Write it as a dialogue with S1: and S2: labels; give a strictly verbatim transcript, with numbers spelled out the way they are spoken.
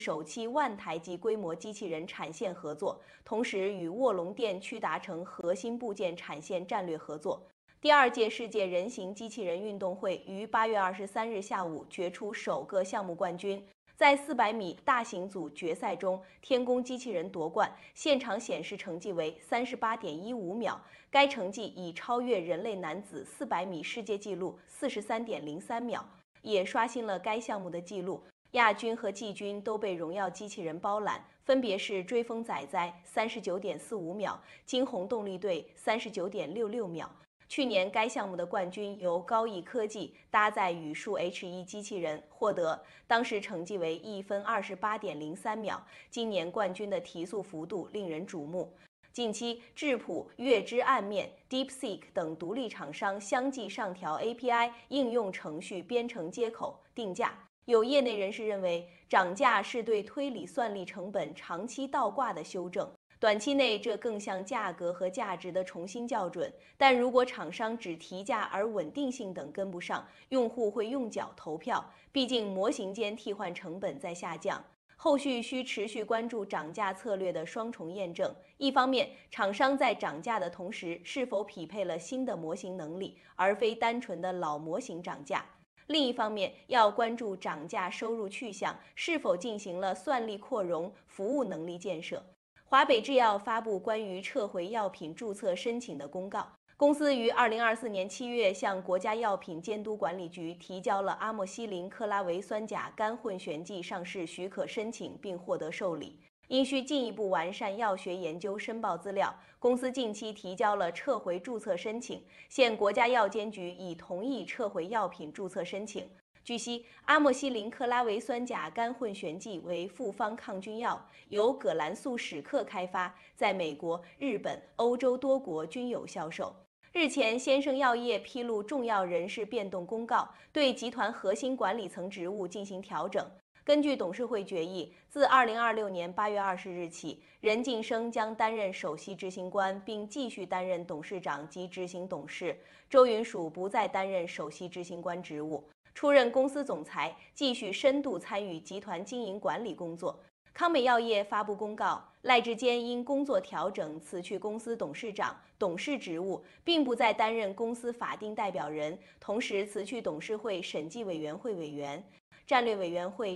S1: 首期万台级规模机器人产线合作，同时与卧龙电区达成核心部件产线战略合作。第二届世界人形机器人运动会于八月二十三日下午决出首个项目冠军。在四百米大型组决赛中，天宫机器人夺冠，现场显示成绩为三十八点一五秒，该成绩已超越人类男子四百米世界纪录四十三点零三秒，也刷新了该项目的纪录。亚军和季军都被荣耀机器人包揽，分别是追风仔仔三十九点四五秒，惊鸿动力队三十九点六六秒。去年该项目的冠军由高毅科技搭载宇树 H 一 机器人获得，当时成绩为一分二十八点零三秒。今年冠军的提速幅度令人瞩目。近期，智谱、月之暗面、DeepSeek 等独立厂商相继上调 A P I 应用程序编程接口定价。有业内人士认为，涨价是对推理算力成本长期倒挂的修正。短期内，这更像价格和价值的重新校准。但如果厂商只提价而稳定性等跟不上，用户会用脚投票。毕竟模型间替换成本在下降。后续需持续关注涨价策略的双重验证。一方面，厂商在涨价的同时，是否匹配了新的模型能力，而非单纯的老模型涨价。另一方面，要关注涨价收入去向是否进行了算力扩容、服务能力建设。华北制药发布关于撤回药品注册申请的公告。公司于二零二四年七月向国家药品监督管理局提交了阿莫西林克拉维酸钾干混悬剂上市许可申请，并获得受理。因需进一步完善药学研究申报资料，公司近期提交了撤回注册申请，现国家药监局已同意撤回药品注册申请。据悉，阿莫西林克拉维酸钾干混悬剂为复方抗菌药，由葛兰素史克开发，在美国、日本、欧洲多国均有销售。日前，先生药业披露重要人事变动公告，对集团核心管理层职务进行调整。根据董事会决议，自二零二六年八月二十日起，任晋生将担任首席执行官，并继续担任董事长及执行董事；周云蜀不再担任首席执行官职务，出任公司总裁，继续深度参与集团经营管理工作。康美药业发布公告，赖志坚因工作调整辞去公司董事长、董事职务，并不再担任公司法定代表人，同时辞去董事会审计委员会委员、战略委员会。